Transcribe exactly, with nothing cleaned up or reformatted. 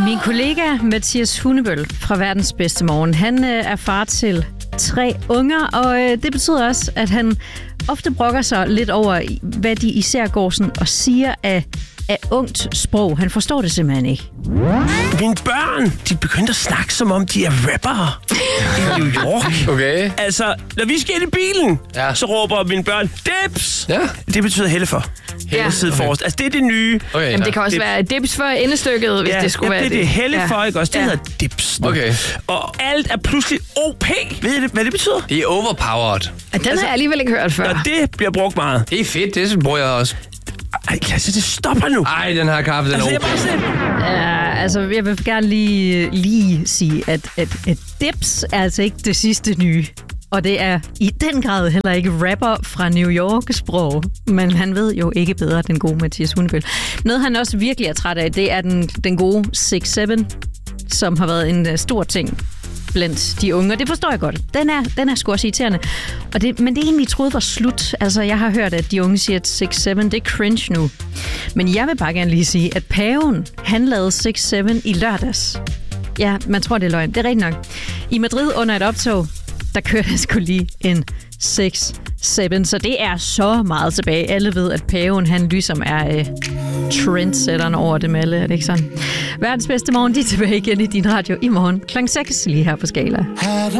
Min kollega Mathias Hundebøl fra Verdens Bedste Morgen, han øh, er far til tre unger, og øh, det betyder også, at han ofte brokker sig lidt over, hvad de især går sådan og siger af, af ungt sprog. Han forstår det simpelthen ikke. Mine børn, de begyndte at snakke, som om de er rappere i New York. Okay. Altså, når vi skal ind i bilen, ja. så råber mine børn, dips! Ja. Det betyder helle for. Ja. Sidde forrest. Altså, det er det nye. Okay, Jamen, det kan også dips. være dips for endestykket, hvis ja, det skulle ja, være det. det. Det er helle ja. for, ikke også? Det ja. hedder dips. Okay. Og alt er pludselig O P. Ved I, hvad det betyder? Det er overpowered. Ja, den altså, har jeg alligevel ikke hørt før. Og det bliver brugt meget. Det er fedt, det bruger jeg også. Ej, Lasse, det stopper nu. Ej, den her kaffe, den altså, er O P. Ja, altså, jeg vil gerne lige, lige sige, at, at, at dips er altså ikke det sidste nye. Og det er i den grad heller ikke rapper fra New York-sprog. Men han ved jo ikke bedre, den gode Mathias Hundebøl. Noget, han også virkelig er træt af, det er den, den gode seks syv, som har været en stor ting blandt de unge. Det forstår jeg godt. Den er, den er sgu også irriterende. Og det, men det er en, vi troede var slut. Altså, jeg har hørt, at de unge siger, at seks syv, det er cringe nu. Men jeg vil bare gerne lige sige, at paven, han lavede seks syv i lørdags. Ja, man tror, det er løgn. Det er rigtigt nok. I Madrid under et optog, der kørte jeg sgu lige en seks syv, så det er så meget tilbage. Alle ved, at paven, han ligesom er øh, trendsetteren over dem alle, er det ikke sådan? Verdens Bedste Morgen, de er tilbage igen i din radio i morgen klokken seks lige her på Skala.